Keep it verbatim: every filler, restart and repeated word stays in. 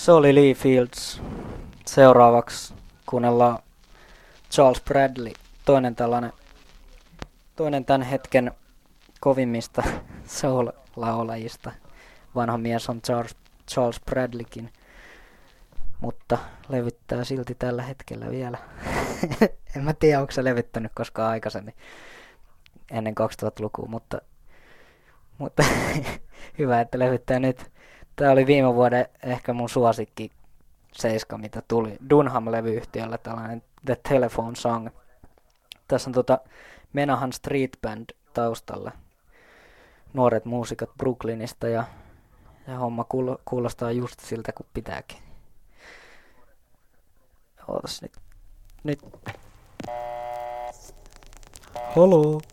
Se oli Lee Fields. Seuraavaksi kuunnellaan Charles Bradley, toinen tällainen, toinen tämän hetken kovimmista soul-laulajista. Vanha mies on Charles, Charles Bradleykin, mutta levyttää silti tällä hetkellä vielä. En mä tiedä, onko se levyttänyt koskaan aikaisemmin ennen kaksituhattalukua, mutta, mutta hyvä, että levyttää nyt. Tää oli viime vuoden ehkä mun suosikki seiska, mitä tuli Dunham-levyyhtiöllä, tällainen The Telephone Song. Tässä on tota Menahan Street Band taustalla. Nuoret muusikat Brooklynista ja, ja homma kuulostaa just siltä kuin pitääkin. Ootas nyt. Nyt. Halo.